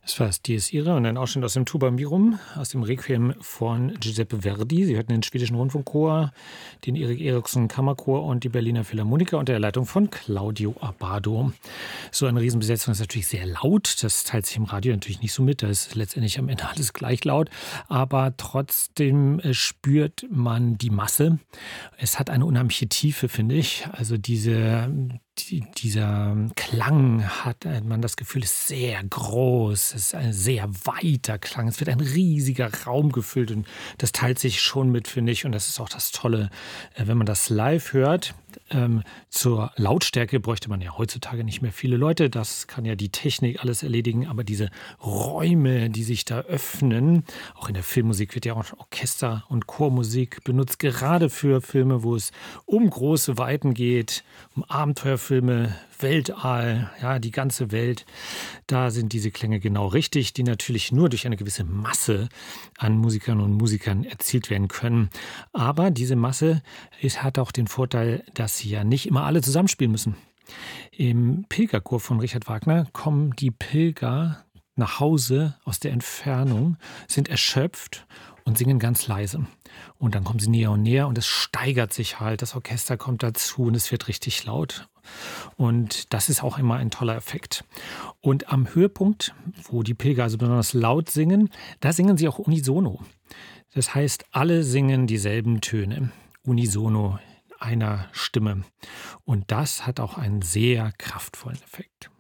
Das war Dies Irae und ein Ausschnitt aus dem Tuba Mirum, aus dem Requiem von Giuseppe Verdi. Sie hörten den schwedischen Rundfunkchor, den Erik Erikson Kammerchor und die Berliner Philharmoniker unter der Leitung von Claudio Abbado. So eine Riesenbesetzung ist natürlich sehr laut. Das teilt sich im Radio natürlich nicht so mit. Da ist letztendlich am Ende alles gleich laut. Aber trotzdem spürt man die Masse. Es hat eine unheimliche Tiefe, finde ich. Also dieser Klang hat man das Gefühl, ist sehr groß, es ist ein sehr weiter Klang. Es wird ein riesiger Raum gefüllt und das teilt sich schon mit, finde ich. Und das ist auch das Tolle, wenn man das live hört. Zur Lautstärke bräuchte man ja heutzutage nicht mehr viele Leute. Das kann ja die Technik alles erledigen. Aber diese Räume, die sich da öffnen, auch in der Filmmusik wird ja auch Orchester- und Chormusik benutzt, gerade für Filme, wo es um große Weiten geht, um Abenteuerfilme, Weltall, ja, die ganze Welt. Da sind diese Klänge genau richtig, die natürlich nur durch eine gewisse Masse an Musikern und Musikern erzielt werden können. Aber diese Masse hat auch den Vorteil, dass sie ja nicht immer alle zusammenspielen müssen. Im Pilgerchor von Richard Wagner kommen die Pilger nach Hause aus der Entfernung, sind erschöpft und singen ganz leise. Und dann kommen sie näher und näher und es steigert sich halt. Das Orchester kommt dazu und es wird richtig laut. Und das ist auch immer ein toller Effekt. Und am Höhepunkt, wo die Pilger also besonders laut singen, da singen sie auch unisono. Das heißt, alle singen dieselben Töne, unisono, einer Stimme. Und das hat auch einen sehr kraftvollen Effekt.